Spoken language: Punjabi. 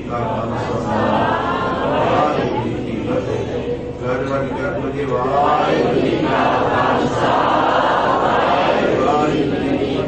ਕਾ ਖਾਲਸਾ ਵਾਹਿਗੁਰੂ ਜੀ ਕੀ ਫਤਿਹ। ਗੜਬੜ ਕਰ ਜੀ ਵਾਹਿਗੁਰੂ।